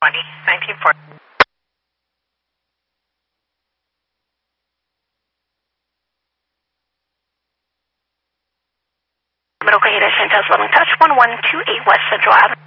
1940. Middle Grade Centers Living Touch 1128 West Central Avenue.